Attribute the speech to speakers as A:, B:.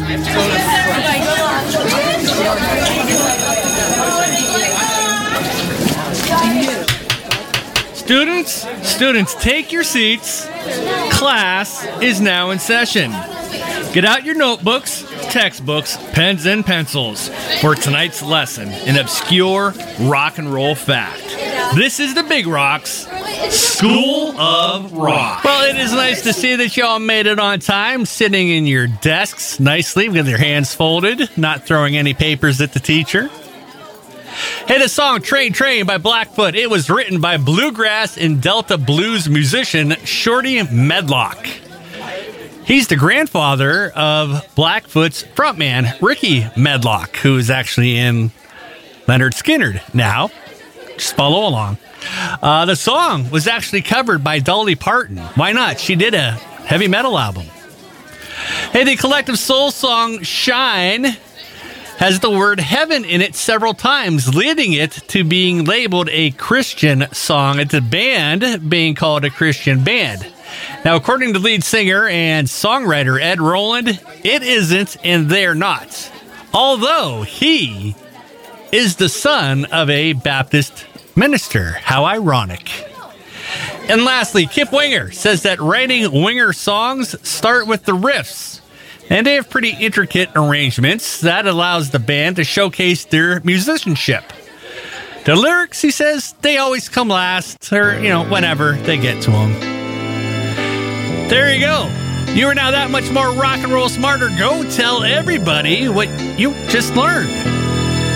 A: Students, take your seats. Class is now in session. Get out your notebooks, textbooks, pens, and pencils for tonight's lesson in obscure rock and roll fact. This is the Big Rocks School of Rock. Well, it is nice to see that y'all made it on time, sitting in your desks nicely with your hands folded, not throwing any papers at the teacher. Hey, the song Train Train by Blackfoot, it was written by bluegrass and Delta blues musician Shorty Medlock. He's the grandfather of Blackfoot's frontman, Ricky Medlock, who is actually in Lynyrd Skynyrd now. Just follow along. The song was actually covered by Dolly Parton. Why not? She did a heavy metal album. Hey, the collective soul song Shine has the word heaven in it several times, leading it to being labeled a Christian song. It's a band being called a Christian band. Now, according to lead singer and songwriter Ed Roland, it isn't and they're not. Although he is the son of a Baptist minister. How ironic. And lastly, Kip Winger says that writing Winger songs start with the riffs. And they have pretty intricate arrangements that allows the band to showcase their musicianship. The lyrics, he says, they always come last, or, whenever they get to them. There you go. You are now that much more rock and roll smarter. Go tell everybody what you just learned.